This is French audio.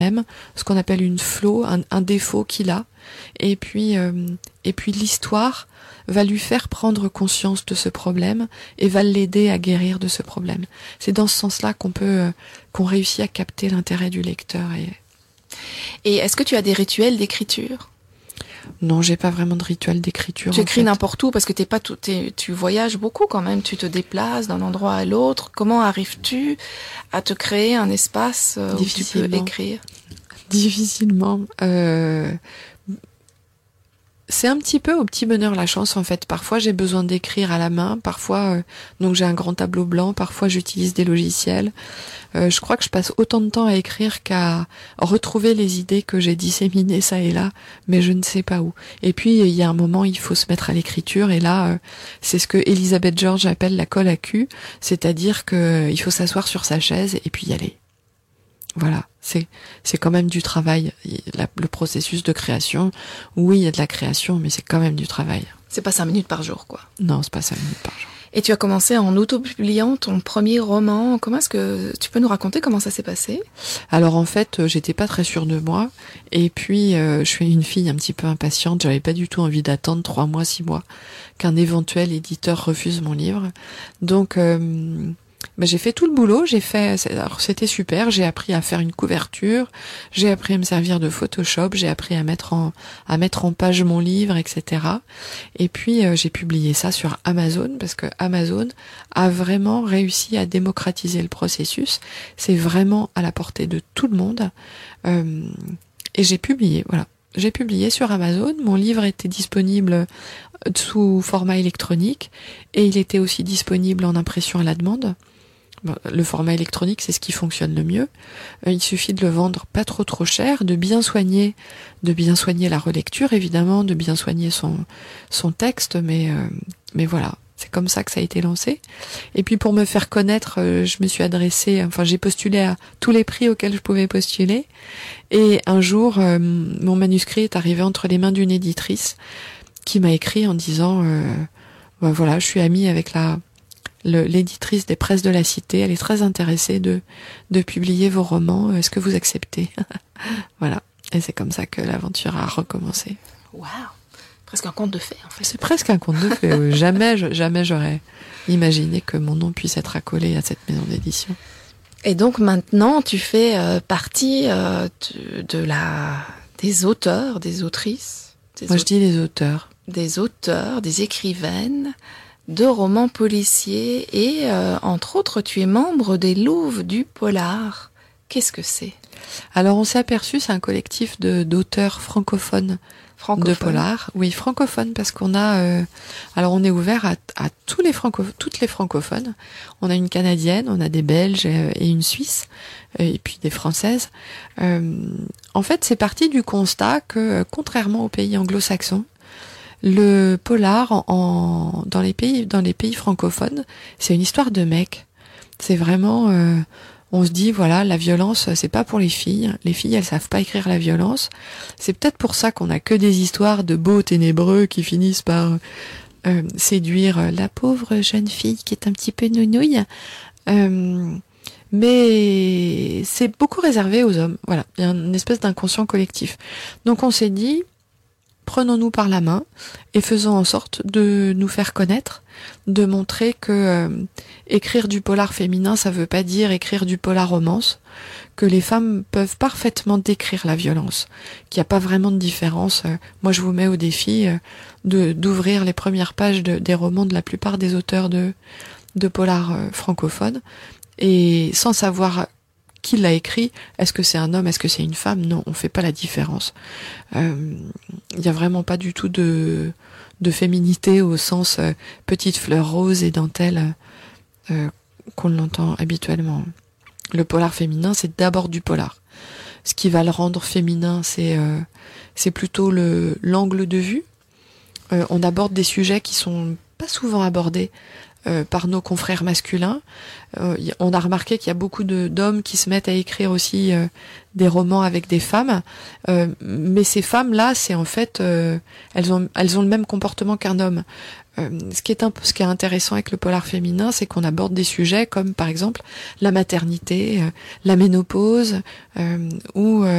ce qu'on appelle une flaw, un défaut qu'il a, et puis l'histoire va lui faire prendre conscience de ce problème et va l'aider à guérir de ce problème. C'est dans ce sens-là qu'on réussit à capter l'intérêt du lecteur. Et est-ce que tu as des rituels d'écriture ? Non, j'ai pas vraiment de rituel d'écriture. Tu écris n'importe où parce que tu voyages beaucoup quand même, tu te déplaces d'un endroit à l'autre. Comment arrives-tu à te créer un espace où tu peux écrire ? Difficilement. C'est un petit peu au petit bonheur la chance en fait. Parfois j'ai besoin d'écrire à la main, parfois donc j'ai un grand tableau blanc, parfois j'utilise des logiciels. Je crois que je passe autant de temps à écrire qu'à retrouver les idées que j'ai disséminées ça et là, mais je ne sais pas où. Et puis il y a un moment il faut se mettre à l'écriture et là c'est ce que Elisabeth George appelle la colle à cul, c'est-à-dire que il faut s'asseoir sur sa chaise et puis y aller. Voilà, c'est quand même du travail, le processus de création. Oui, il y a de la création, mais c'est quand même du travail. C'est pas 5 minutes par jour, quoi. Non, c'est pas 5 minutes par jour. Et tu as commencé en auto-publiant ton premier roman. Comment est-ce que tu peux nous raconter comment ça s'est passé ? Alors en fait, j'étais pas très sûre de moi. Et puis, je suis une fille un petit peu impatiente. J'avais pas du tout envie d'attendre 3 mois, 6 mois qu'un éventuel éditeur refuse mon livre. Donc... j'ai fait tout le boulot, alors c'était super, j'ai appris à faire une couverture, j'ai appris à me servir de Photoshop, j'ai appris à mettre en page mon livre, etc. Et puis j'ai publié ça sur Amazon parce que Amazon a vraiment réussi à démocratiser le processus. C'est vraiment à la portée de tout le monde. Et j'ai publié, voilà. J'ai publié sur Amazon, mon livre était disponible sous format électronique et il était aussi disponible en impression à la demande. Le format électronique, c'est ce qui fonctionne le mieux. Il suffit de le vendre pas trop cher, de bien soigner la relecture, évidemment, de bien soigner son texte, mais voilà, c'est comme ça que ça a été lancé. Et puis pour me faire connaître, j'ai postulé à tous les prix auxquels je pouvais postuler. Et un jour, mon manuscrit est arrivé entre les mains d'une éditrice qui m'a écrit en disant, voilà, je suis amie avec l'éditrice des Presses de la Cité, elle est très intéressée de publier vos romans, est-ce que vous acceptez ? Voilà, et c'est comme ça que l'aventure a recommencé. Waouh, presque un conte de fées en fait. C'est presque un conte de fées, oui. Jamais j'aurais imaginé que mon nom puisse être accolé à cette maison d'édition. Et donc maintenant tu fais partie des auteurs, des autrices. Moi je dis les auteurs. Des auteurs, des écrivaines de romans policiers et entre autres tu es membre des Louves du Polar. Qu'est-ce que c'est ? Alors on s'est aperçu, c'est un collectif d'auteurs francophones de polar. Oui, francophones parce qu'on a alors on est ouvert à toutes les francophones. On a une Canadienne, on a des Belges et une Suisse et puis des Françaises. En fait, c'est parti du constat que contrairement aux pays anglo-saxons, le polar dans les pays francophones, c'est une histoire de mecs. C'est vraiment on se dit voilà, la violence c'est pas pour les filles elles savent pas écrire la violence. C'est peut-être pour ça qu'on a que des histoires de beaux ténébreux qui finissent par séduire la pauvre jeune fille qui est un petit peu nounouille. Mais c'est beaucoup réservé aux hommes. Voilà, il y a une espèce d'inconscient collectif. Donc on s'est dit prenons-nous par la main et faisons en sorte de nous faire connaître, de montrer que écrire du polar féminin, ça veut pas dire écrire du polar romance, que les femmes peuvent parfaitement décrire la violence, qu'il n'y a pas vraiment de différence. Moi, je vous mets au défi d'ouvrir les premières pages des romans de la plupart des auteurs de polar francophones, et sans savoir qui l'a écrit, est-ce que c'est un homme, est-ce que c'est une femme ? Non, on fait pas la différence. Y a vraiment pas du tout de féminité au sens petite fleur rose et dentelle qu'on l'entend habituellement. Le polar féminin, c'est d'abord du polar. Ce qui va le rendre féminin, c'est plutôt l'angle de vue. On aborde des sujets qui sont pas souvent abordés par nos confrères masculins. On a remarqué qu'il y a beaucoup d'hommes qui se mettent à écrire aussi des romans avec des femmes, mais ces femmes-là, c'est en fait, elles ont le même comportement qu'un homme. Ce qui est intéressant avec le polar féminin, c'est qu'on aborde des sujets comme par exemple la maternité, la ménopause, ou